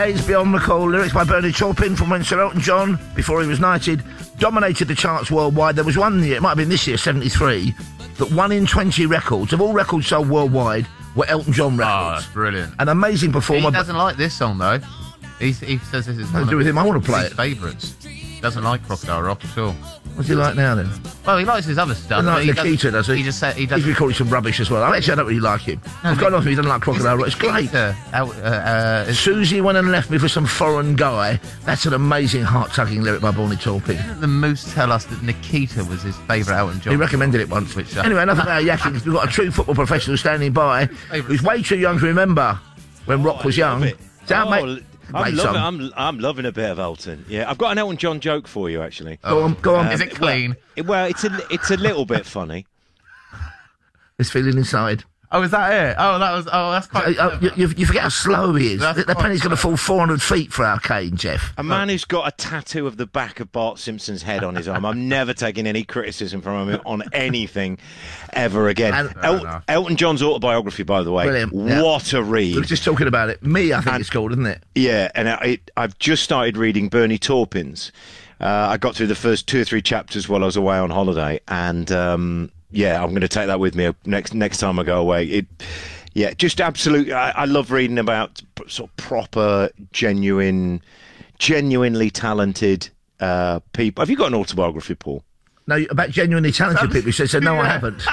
Days Beyond Recall, lyrics by Bernie Taupin from when Sir Elton John, before he was knighted, dominated the charts worldwide. There was one year, it might have been this year, 73, that 1 in 20 records, of all records sold worldwide, were Elton John records. Oh, that's brilliant. An amazing performer. He doesn't like this song, though. He says this is Nothing to do with him, I want to play his favourites. Doesn't like Crocodile Rock at all. What's he like now, then? Well, he likes his other stuff. He likes Nikita, does he? He just said he He's doesn't. recording some rubbish as well. I don't really like him. I've got nothing, he doesn't like Crocodile Rock. It's great. Susie went and left me for some foreign guy. That's an amazing heart-tugging lyric by Bernie Taupin. Didn't the Moose tell us that Nikita was his favourite Elton John? He recommended it once. Anyway, enough about yakking. We've got a true football professional standing by who's way too young to remember when Rock was young. I'm loving a bit of Elton. Yeah, I've got an Elton John joke for you, actually. Go on. Is it clean? Well, it's a little bit funny. This feeling inside. Oh, is that it? That's quite... You forget how slow he is. That's The penny's going to fall 400 feet for our Kane, Jeff. A man who's got a tattoo of the back of Bart Simpson's head on his arm. I'm never taking any criticism from him on anything ever again. Elton John's autobiography, by the way. Brilliant. What a read. We were just talking about it. I think it's called, isn't it? Yeah, and I've just started reading Bernie Taupin's. I got through the first 2 or 3 chapters while I was away on holiday, and... yeah, I'm going to take that with me next time I go away. Just absolute. I love reading about sort of proper, genuinely talented people. Have you got an autobiography, Paul? No, about genuinely talented people. He said, no, I haven't.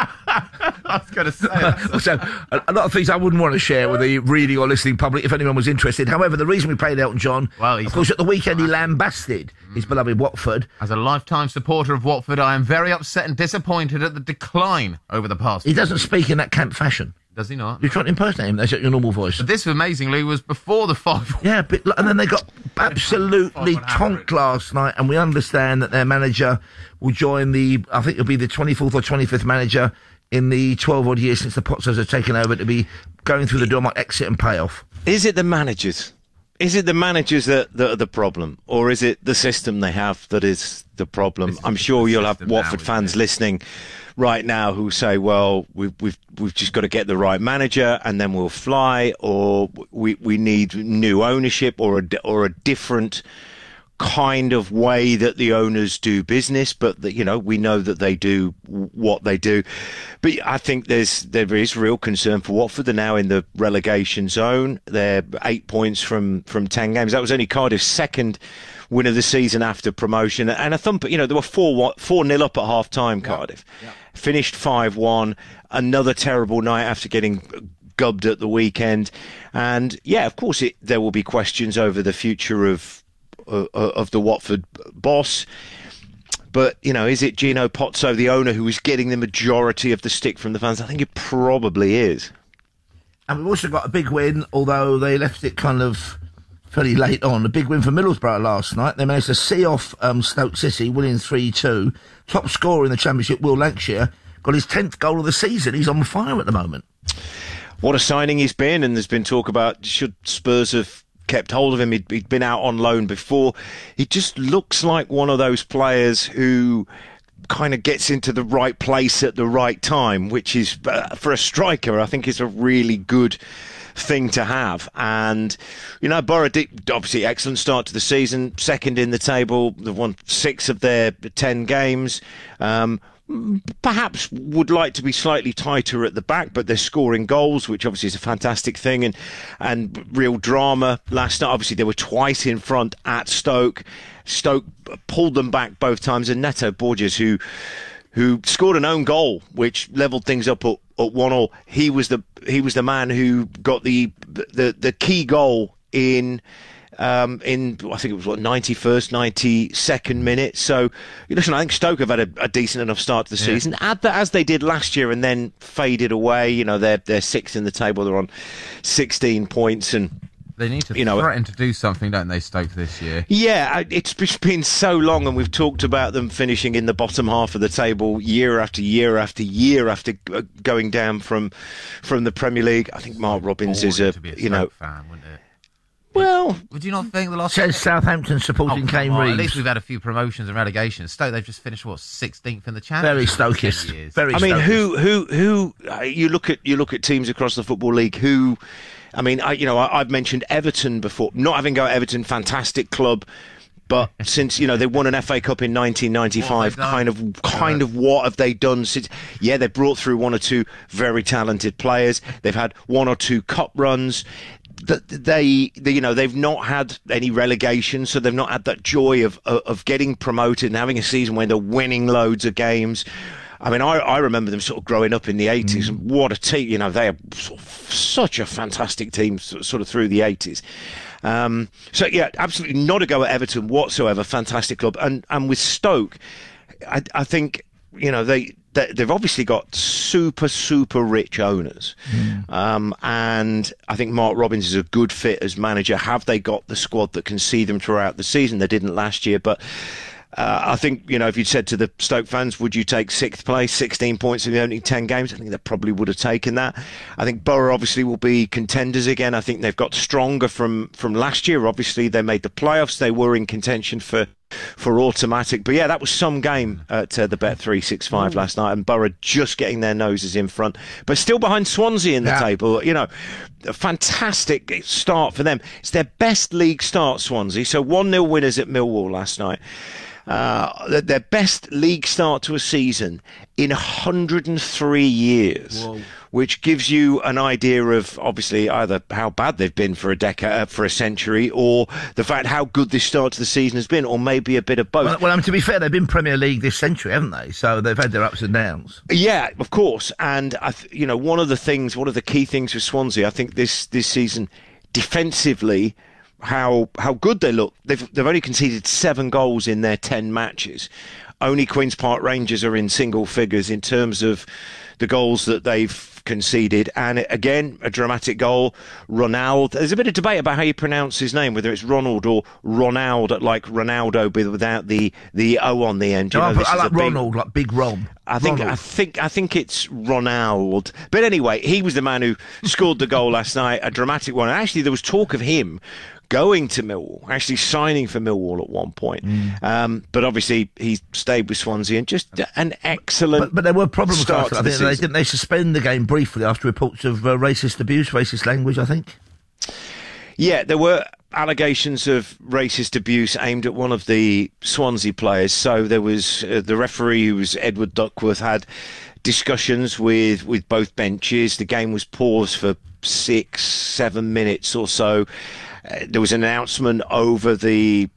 I was going to say that. Also, a lot of things I wouldn't want to share with the reading or listening public if anyone was interested. However, the reason we played Elton John, of course, at the weekend he lambasted his beloved Watford. As a lifetime supporter of Watford, I am very upset and disappointed at the decline over the past. He doesn't speak in that camp fashion. Does he not? You're trying to impersonate him. That's your normal voice. But this, amazingly, was before the 5. Yeah, and then they got absolutely tonked last night, and we understand that their manager will join I think it'll be the 24th or 25th manager in the 12-odd years since the Potters have taken over to be going through the door, might exit and pay off. Is it the managers? Is it the managers that are the problem? Or is it the system they have that is the problem? I'm sure you'll have Watford fans listening right now who say, well, we've just got to get the right manager and then we'll fly, or we need new ownership or a different kind of way that the owners do business, but that, we know that they do what they do. But I think there is real concern for Watford. They're now in the relegation zone. They're 8 points from 10 games. That was only Cardiff's second win of the season after promotion, and a thumper. They were 4-0 up at half time. Cardiff finished 5-1. Another terrible night after getting gubbed at the weekend, and of course there will be questions over the future of the Watford boss. But, is it Gino Pozzo, the owner, who is getting the majority of the stick from the fans? I think it probably is. And we've also got a big win, although they left it kind of fairly late on. A big win for Middlesbrough last night. They managed to see off Stoke City, winning 3-2. Top scorer in the Championship, Will Lancashire, got his 10th goal of the season. He's on fire at the moment. What a signing he's been, and there's been talk about should Spurs have kept hold of him. He'd been out on loan before. He just looks like one of those players who kind of gets into the right place at the right time, which is, for a striker, I think is a really good thing to have. And, Borough, obviously excellent start to the season, second in the table. They've won 6 of their 10 games. Perhaps would like to be slightly tighter at the back, but they're scoring goals, which obviously is a fantastic thing, and real drama last night. Obviously, they were twice in front at Stoke. Stoke pulled them back both times, and Neto Borges, who scored an own goal, which levelled things up at 1-1. He was the man who got the key goal in I think it was 91st, 92nd minute. So, listen, I think Stoke have had a decent enough start to the season, as they did last year, and then faded away. They're 6th in the table. They're on 16 points, and they need to threaten to do something, don't they, Stoke, this year? Yeah, it's been so long, and we've talked about them finishing in the bottom half of the table year after year after year after going down from the Premier League. I think Mark Robbins is to be a Stoke fan, wouldn't it? Well, would you not think the last... Says Southampton supporting Kane Reeves. At least we've had a few promotions and relegations. Stoke, they've just finished, 16th in the Championship? Very Stokist. Very I mean, Stokist. who you look at teams across the Football League who... I mean, I've mentioned Everton before. Not having go at Everton, fantastic club. But since, they won an FA Cup in 1995, kind of what have they done since? Yeah, they brought through one or two very talented players. They've had one or two cup runs. They've not had any relegation, so they've not had that joy of getting promoted and having a season where they're winning loads of games. I mean, I remember them sort of growing up in the 80s, and what a team, they are such a fantastic team sort of through the 80s. So, yeah, absolutely not a go at Everton whatsoever. Fantastic club. And with Stoke, I think, they've obviously got super, super rich owners. And I think Mark Robins is a good fit as manager. Have they got the squad that can see them throughout the season? They didn't last year, but... I think, if you'd said to the Stoke fans, would you take 6th place, 16 points in the opening 10 games? I think they probably would have taken that. I think Borough obviously will be contenders again. I think they've got stronger from last year. Obviously, they made the playoffs. They were in contention for automatic. But yeah, that was some game at the Bet365 last night, and Borough just getting their noses in front, but still behind Swansea in the table. A fantastic start for them. It's their best league start, Swansea. So 1-0 winners at Millwall last night. Their best league start to a season in 103 years. Whoa. Which gives you an idea of obviously either how bad they've been for a decade, for a century, or the fact how good this start to the season has been, or maybe a bit of both. Well, to be fair, they've been Premier League this century, haven't they? So they've had their ups and downs. Yeah, of course. And one of the key things with Swansea, I think this season, defensively, how good they look. They've only conceded 7 goals in their 10 matches. Only Queen's Park Rangers are in single figures in terms of the goals that they've conceded. And again, a dramatic goal. Ronald. There's a bit of debate about how you pronounce his name, whether it's Ronald or Ronald, like Ronaldo, but without the O on the end. I like Ronald, like Big Ron. I think it's Ronald. But anyway, he was the man who scored the goal last night, a dramatic one. And actually, there was talk of him going to Millwall, actually signing for Millwall at one point. But obviously he stayed with Swansea, and just an excellent But there were problems. Start I think they suspend the game briefly after reports of racist abuse, racist language, I think. Yeah, there were allegations of racist abuse aimed at one of the Swansea players. So there was the referee, who was Edward Duckworth, had discussions with both benches. The game was paused for 6-7 minutes or so. There was an announcement over the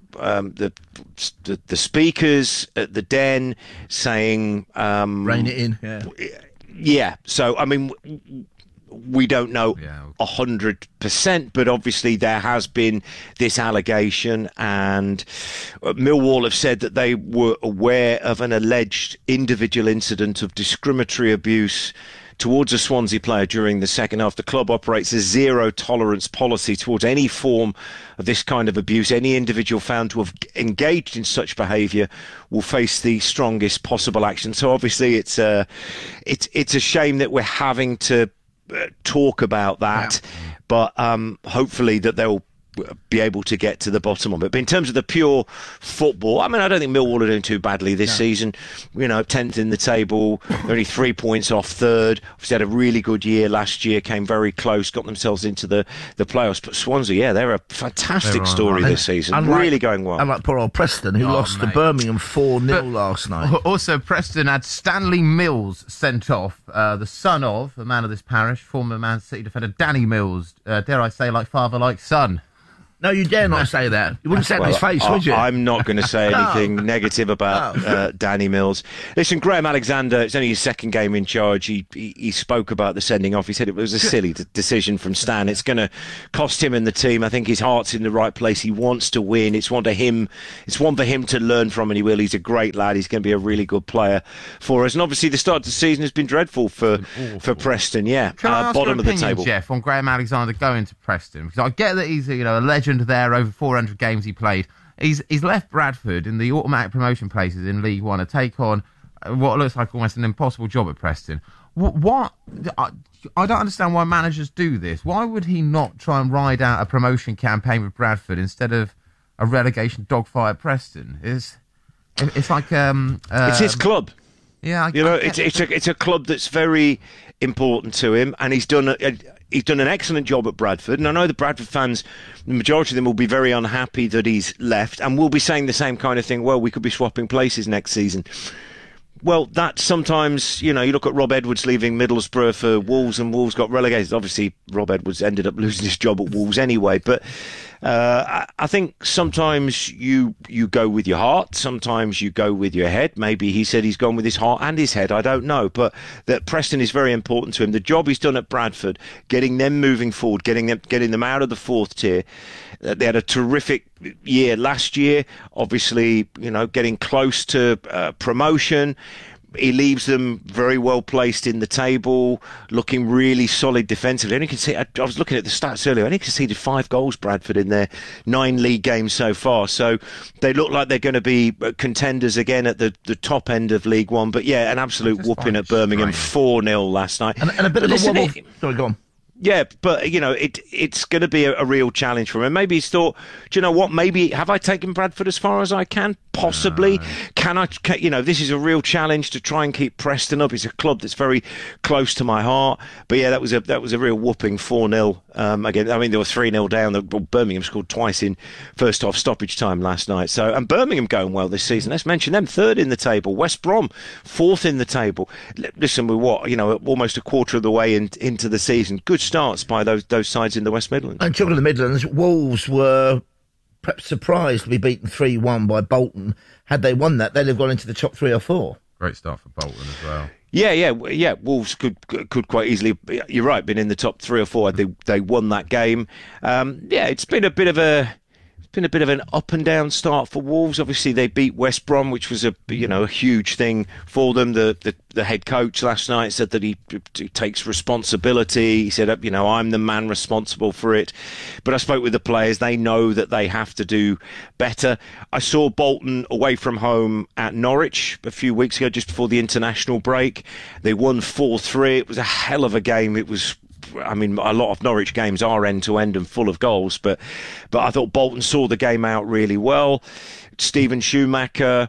speakers at the Den saying rein it in. Yeah. So I mean, we don't know 100%, but obviously there has been this allegation, and Millwall have said that they were aware of an alleged individual incident of discriminatory abuse towards a Swansea player during the second half. The club operates a zero-tolerance policy towards any form of this kind of abuse. Any individual found to have engaged in such behaviour will face the strongest possible action. So obviously it's a shame that we're having to talk about that, but hopefully that they'll be able to get to the bottom of it. But in terms of the pure football, I mean, I don't think Millwall are doing too badly this season. 10th in the table, only 3 points off third. Obviously had a really good year last year, came very close, got themselves into the playoffs. But Swansea, they're a fantastic story this season. Really going well. Unlike poor old Preston, who lost to Birmingham 4-0 last night. Also, Preston had Stanley Mills sent off, the son of a man of this parish, former Man City defender Danny Mills. Dare I say, like father, like son. No, you dare not say that. You wouldn't say it in his face, would you? I'm not going to say anything negative about Danny Mills. Listen, Graham Alexander, it's only his second game in charge. He spoke about the sending off. He said it was a silly decision from Stan. It's going to cost him and the team. I think his heart's in the right place. He wants to win. It's one for him to learn from, and he will. He's a great lad. He's going to be a really good player for us. And obviously the start of the season has been dreadful for Preston. Yeah, Can I ask bottom your opinion, of the table. Jeff, on Graham Alexander going to Preston? Because I get that he's a legend there, over 400 games he played. He's left Bradford in the automatic promotion places in League One to take on what looks like almost an impossible job at Preston. What? I don't understand why managers do this. Why would he not try and ride out a promotion campaign with Bradford instead of a relegation dogfight at Preston? It's like it's his club. Yeah, it's a club that's very important to him, and he's done an excellent job at Bradford. And I know the Bradford fans, the majority of them, will be very unhappy that he's left, and will be saying the same kind of thing. Well, we could be swapping places next season. Well, that sometimes, you look at Rob Edwards leaving Middlesbrough for Wolves, and Wolves got relegated. Obviously, Rob Edwards ended up losing his job at Wolves anyway. But I think sometimes you go with your heart, sometimes you go with your head. Maybe he said he's gone with his heart and his head, I don't know. But that Preston is very important to him. The job he's done at Bradford, getting them moving forward, getting them out of the fourth tier. They had a terrific year last year, obviously, getting close to promotion. He leaves them very well placed in the table, looking really solid defensively. And you can see, I was looking at the stats earlier, and he conceded 5 goals, Bradford, in their 9 league games so far. So they look like they're going to be contenders again at the top end of League One. But yeah, an absolute whooping at Birmingham, 4-0 last night. And a bit of a wobble. Sorry, go on. Yeah, but, it's going to be a real challenge for him. And maybe he's thought, do you know what, maybe have I taken Bradford as far as I can? Possibly. This is a real challenge to try and keep Preston up. It's a club that's very close to my heart. But yeah, that was a real whooping, 4-0. Again, I mean, they were 3-0 down. Birmingham scored twice in first half stoppage time last night. So, and Birmingham going well this season. Let's mention them, 3rd in the table. West Brom, 4th in the table. Listen, we're almost a quarter of the way into the season. Good starts by those sides in the West Midlands. And talking of the Midlands, Wolves were perhaps surprised to be beaten 3-1 by Bolton. Had they won that, they'd have gone into the top 3 or 4. Great start for Bolton as well. Yeah. Wolves could quite easily. You're right. Been in the top 3 or 4. They won that game. It's been a bit of an up and down start for Wolves. Obviously, they beat West Brom, which was a huge thing for them. The head coach last night said that he takes responsibility. He said, I'm the man responsible for it. But I spoke with the players. They know that they have to do better. I saw Bolton away from home at Norwich a few weeks ago, just before the international break. They won 4-3. It was a hell of a game. It was. A lot of Norwich games are end-to-end and full of goals, but I thought Bolton saw the game out really well. Stephen Schumacher,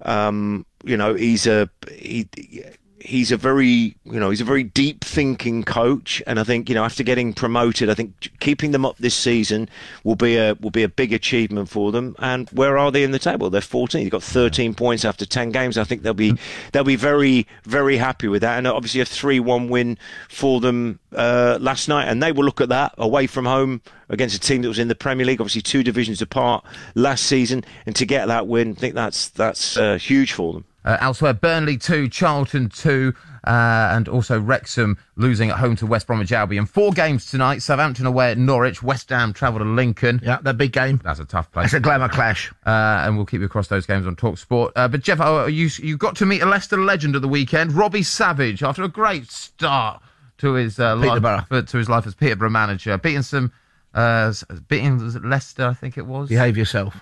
he's a very deep thinking coach, and I think after getting promoted, I think keeping them up this season will be a big achievement for them. And where are they in the table? They're 14. They've got 13 points after 10 games. I think they'll be very, very happy with that. And obviously a 3-1 win for them last night, and they will look at that away from home against a team that was in the Premier League, obviously 2 divisions apart last season, and to get that win, I think that's huge for them. Elsewhere, Burnley 2, Charlton 2, and also Wrexham losing at home to West Bromwich Albion. 4 games tonight. Southampton away at Norwich. West Ham travel to Lincoln. Yeah, that big game. That's a tough place. That's a glamour clash. And we'll keep you across those games on TalkSport. But Jeff, you got to meet a Leicester legend at the weekend, Robbie Savage, after a great start to his life as Peterborough manager, beating Leicester, I think it was. Behave yourself.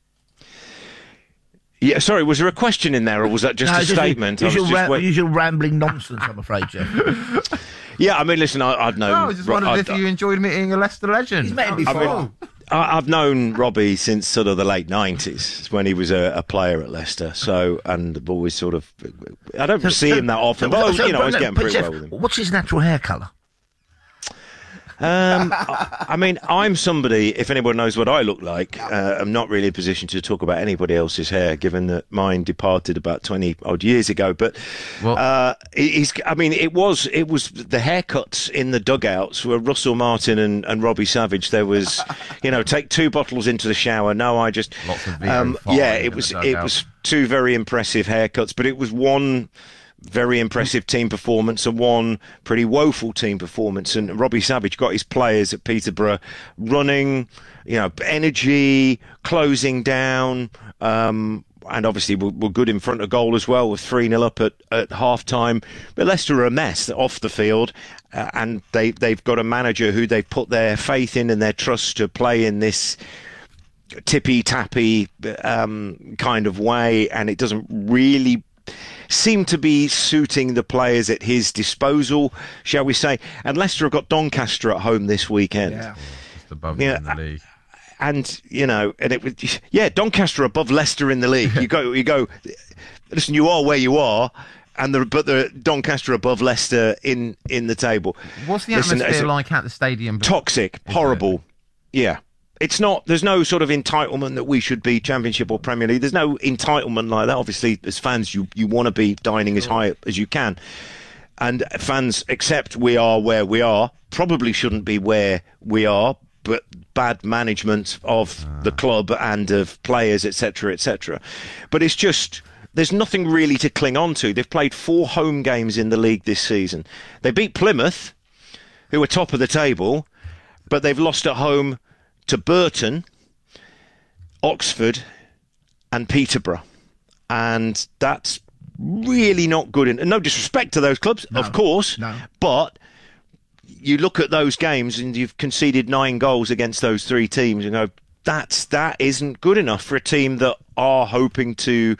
Yeah, sorry, was there a question in there, or was that just a statement? Usual rambling nonsense, I'm afraid, Jeff. Yeah, listen, I've known... I was just wondering if you enjoyed meeting a Leicester legend. He's met him before. I've known Robbie since sort of the late 90s, when he was a player at Leicester, and I've always sort of... I don't see him that often, but I was getting pretty well with him. What's his natural hair colour? I'm somebody, if anyone knows what I look like, I'm not really in a position to talk about anybody else's hair, given that mine departed about 20 odd years ago. But it was the haircuts in the dugouts were Russell Martin and Robbie Savage. There was, take 2 bottles into the shower. No, I just, lots of it was 2 very impressive haircuts, but it was one very impressive team performance and one pretty woeful team performance. And Robbie Savage got his players at Peterborough running, energy, closing down, and obviously we're good in front of goal as well, with 3-0 up at half-time. But Leicester are a mess off the field, and they've got a manager who they put their faith in and their trust to play in this tippy-tappy kind of way, and it doesn't really seem to be suiting the players at his disposal, shall we say. And Leicester have got Doncaster at home this weekend. Yeah. Just above them in the league. And, Doncaster above Leicester in the league. You go, listen, you are where you are, but the Doncaster above Leicester in the table. What's the atmosphere like at the stadium? Toxic, horrible. Yeah. It's not, there's no sort of entitlement that we should be Championship or Premier League. There's no entitlement like that. Obviously, as fans, you want to be dining as high as you can. And fans accept we are where we are, probably shouldn't be where we are, but bad management of the club and of players, etc., etc. But it's just, there's nothing really to cling on to. They've played 4 home games in the league this season. They beat Plymouth, who are top of the table, but they've lost at home to Burton, Oxford, and Peterborough. And that's really not good. And no disrespect to those clubs, of course, but you look at those games and you've conceded 9 goals against those 3 teams and go, that isn't good enough for a team that are hoping to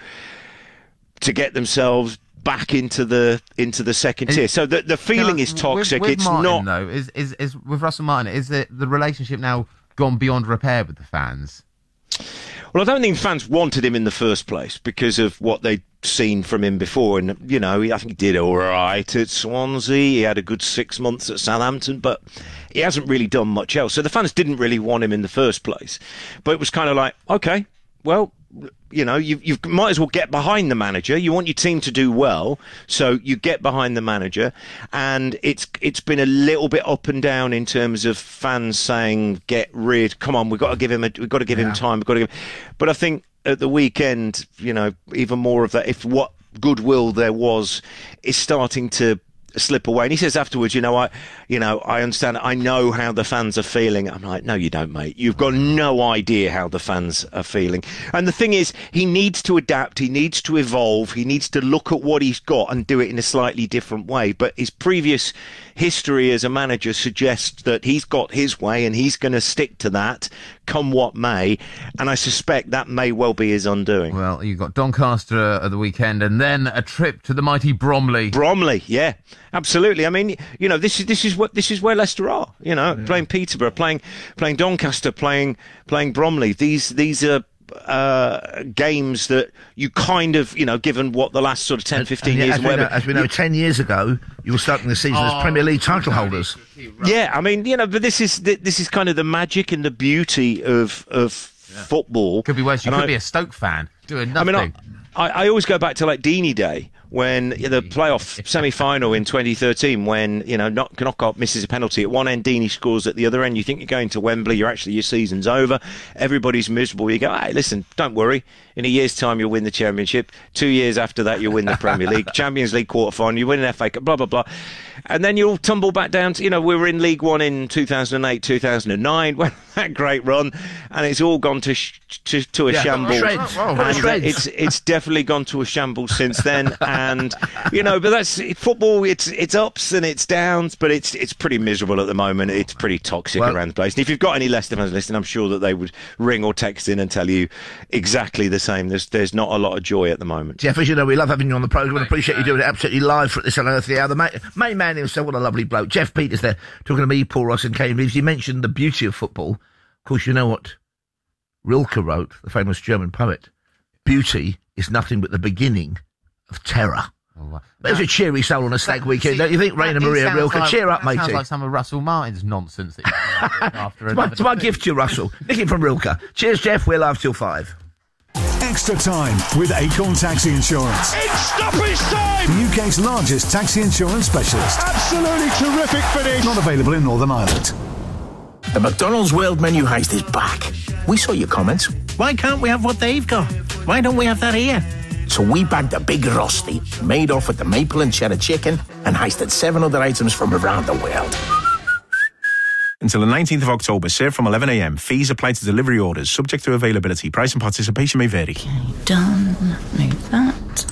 get themselves back into the second tier. So the feeling is toxic. With it's Martin, not. Though, is with Russell Martin, is the relationship now gone beyond repair with the fans? Well, I don't think fans wanted him in the first place because of what they'd seen from him before. And, I think he did all right at Swansea. He had a good 6 months at Southampton, but he hasn't really done much else. So the fans didn't really want him in the first place. But it was kind of like, okay, well, you might as well get behind the manager. You want your team to do well, so you get behind the manager. And it's been a little bit up and down in terms of fans saying, "Get rid! Come on, we've got to give him time. But I think at the weekend, even more of that. If what goodwill there was is starting to slip away. And he says afterwards, I understand. I know how the fans are feeling. I'm like, no, you don't, mate. You've got no idea how the fans are feeling. And the thing is, he needs to adapt. He needs to evolve. He needs to look at what he's got and do it in a slightly different way. But his previous history as a manager suggests that he's got his way and he's going to stick to that, come what may. And I suspect that may well be his undoing. Well, you've got Doncaster at the weekend and then a trip to the mighty Bromley. Bromley, yeah. Absolutely. I mean, this is where Leicester are. Playing Peterborough, playing Doncaster, playing Bromley. These are games that you kind of, given what the last sort of 10, 15 years... As we know, 10 years ago, you were starting the season as Premier League title holders. Yeah, I mean, but this is kind of the magic and the beauty of football. Could be worse. You could be a Stoke fan doing nothing. I mean, I always go back to like Deeney Day, when the playoff semi-final in 2013, when Knockout misses a penalty at one end, Deeney scores at the other end. You think you're going to Wembley, your season's over, everybody's miserable. You go, hey, listen, don't worry. In a year's time, you'll win the Championship. 2 years after that, you'll win the Premier League, Champions League quarter-final, you win an FA Cup, blah, blah, blah. And then you'll tumble back down to, we were in League One in 2008, 2009, when that great run, and it's all gone to a shambles. It's definitely gone to a shambles since then. And, but that's football. It's ups and it's downs, but it's pretty miserable at the moment. It's pretty toxic around the place. And if you've got any Leicester fans listening, I'm sure that they would ring or text in and tell you exactly the same. There's not a lot of joy at the moment. Jeff, as you know, we love having you on the programme. We appreciate you doing it absolutely live for this Unearthly Hour. The main man himself, what a lovely bloke. Jeff Peters there, talking to me, Paul Ross and Kane Reeves. You mentioned the beauty of football. Of course, you know what Rilke wrote, the famous German poet. Beauty is nothing but the beginning of terror. Oh, wow. There's a cheery soul on a stag weekend, don't you think, Rainer Maria Rilke? Cheer up, matey. Sounds like some of Russell Martin's nonsense that after it's my gift to you, Russell. Nick it from Rilke. Cheers, Jeff. We're live till 5. Extra time with Acorn Taxi Insurance. It's stoppage time! The UK's largest taxi insurance specialist. Absolutely terrific finish. Not available in Northern Ireland. The McDonald's World Menu Heist is back. We saw your comments. Why can't we have what they've got? Why don't we have that here? So we bagged a big Rusty, made off with the maple and cheddar chicken, and heisted 7 other items from around the world. Until the 19th of October, served from 11 a.m. Fees apply to delivery orders, subject to availability. Price and participation may vary. Done. Move that.